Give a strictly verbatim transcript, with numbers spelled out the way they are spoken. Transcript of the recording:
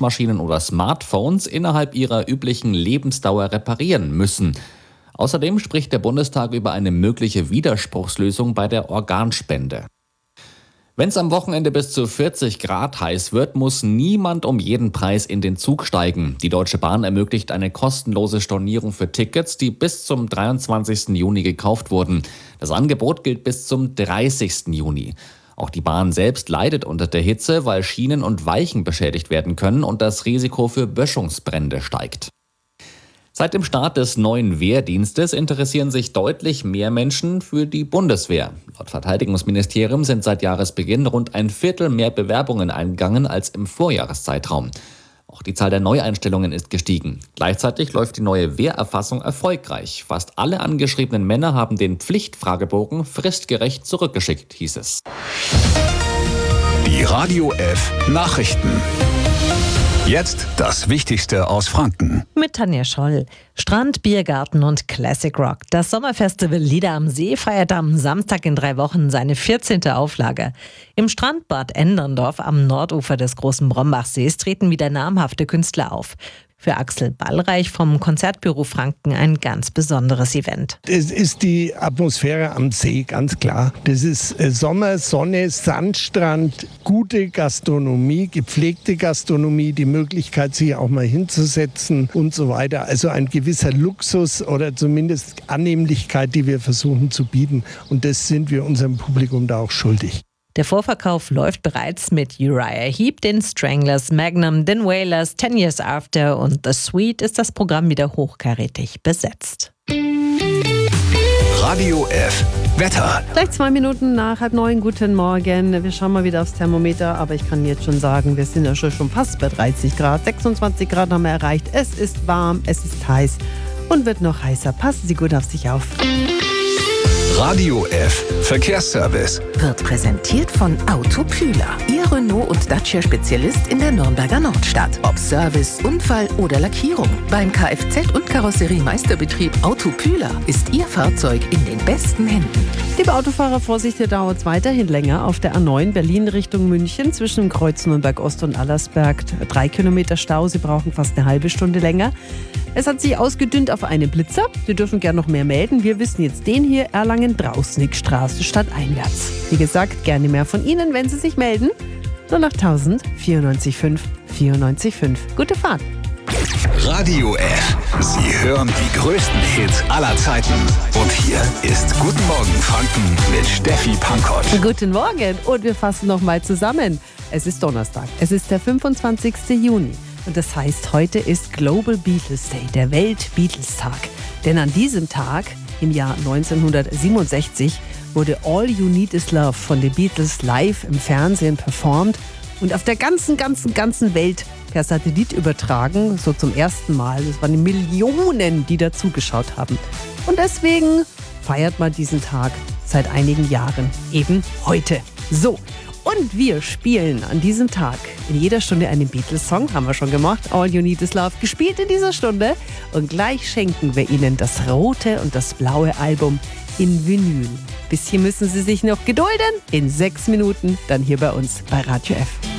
Waschmaschinen oder Smartphones innerhalb ihrer üblichen Lebensdauer reparieren müssen. Außerdem spricht der Bundestag über eine mögliche Widerspruchslösung bei der Organspende. Wenn es am Wochenende bis zu vierzig Grad heiß wird, muss niemand um jeden Preis in den Zug steigen. Die Deutsche Bahn ermöglicht eine kostenlose Stornierung für Tickets, die bis zum dreiundzwanzigsten Juni gekauft wurden. Das Angebot gilt bis zum dreißigsten Juni. Auch die Bahn selbst leidet unter der Hitze, weil Schienen und Weichen beschädigt werden können und das Risiko für Böschungsbrände steigt. Seit dem Start des neuen Wehrdienstes interessieren sich deutlich mehr Menschen für die Bundeswehr. Laut Verteidigungsministerium sind seit Jahresbeginn rund ein Viertel mehr Bewerbungen eingegangen als im Vorjahreszeitraum. Auch die Zahl der Neueinstellungen ist gestiegen. Gleichzeitig läuft die neue Wehrerfassung erfolgreich. Fast alle angeschriebenen Männer haben den Pflichtfragebogen fristgerecht zurückgeschickt, hieß es. Die Radio F Nachrichten. Jetzt das Wichtigste aus Franken. Mit Tanja Scholl. Strand, Biergarten und Classic Rock. Das Sommerfestival Lieder am See feiert am Samstag in drei Wochen seine vierzehnte Auflage. Im Strandbad Enderndorf am Nordufer des Großen Brombachsees treten wieder namhafte Künstler auf. Für Axel Ballreich vom Konzertbüro Franken ein ganz besonderes Event. Es ist die Atmosphäre am See, ganz klar. Das ist Sommer, Sonne, Sandstrand, gute Gastronomie, gepflegte Gastronomie, die Möglichkeit, sich auch mal hinzusetzen und so weiter. Also ein gewisser Luxus oder zumindest Annehmlichkeit, die wir versuchen zu bieten. Und das sind wir unserem Publikum da auch schuldig. Der Vorverkauf läuft bereits mit Uriah Heep, den Stranglers, Magnum, den Wailers, Ten Years After und The Sweet ist das Programm wieder hochkarätig besetzt. Radio F Wetter. Gleich zwei Minuten nach halb neun. Guten Morgen. Wir schauen mal wieder aufs Thermometer, aber ich kann jetzt schon sagen, wir sind ja schon fast bei dreißig Grad. sechsundzwanzig Grad haben wir erreicht. Es ist warm, es ist heiß und wird noch heißer. Passen Sie gut auf sich auf. Radio F Verkehrsservice wird präsentiert von Autokühler. Ihr Renault- und Dacia-Spezialist in der Nürnberger Nordstadt. Ob Service, Unfall oder Lackierung. Beim Kfz- und Karosseriemeisterbetrieb Autokühler ist Ihr Fahrzeug in den besten Händen. Liebe Autofahrer, Vorsicht, hier dauert es weiterhin länger. Auf der A neun Berlin Richtung München zwischen Kreuz Nürnberg Ost und Allersberg. Drei Kilometer Stau, Sie brauchen fast eine halbe Stunde länger. Es hat sich ausgedünnt auf einen Blitzer. Sie dürfen gerne noch mehr melden. Wir wissen jetzt den hier, Erlangen-Drausnickstraße stadteinwärts. Wie gesagt, gerne mehr von Ihnen, wenn Sie sich melden. null acht tausend vierundneunzig fünf vierundneunzig fünf. Gute Fahrt. Radio F. Sie hören die größten Hits aller Zeiten. Und hier ist Guten Morgen Franken mit Steffi Pankott. Guten Morgen und wir fassen nochmal zusammen. Es ist Donnerstag. Es ist der fünfundzwanzigsten Juni. Und das heißt, heute ist Global Beatles Day, der Welt-Beatles-Tag. Denn an diesem Tag, im Jahr neunzehnhundertsiebenundsechzig, wurde All You Need Is Love von den Beatles live im Fernsehen performt und auf der ganzen, ganzen, ganzen Welt per Satellit übertragen, so zum ersten Mal. Es waren Millionen, die da zugeschaut haben. Und deswegen feiert man diesen Tag seit einigen Jahren, eben heute. So. Und wir spielen an diesem Tag in jeder Stunde einen Beatles-Song, haben wir schon gemacht, All You Need Is Love, gespielt in dieser Stunde. Und gleich schenken wir Ihnen das rote und das blaue Album in Vinyl. Bis hier müssen Sie sich noch gedulden. In sechs Minuten dann hier bei uns bei Radio F.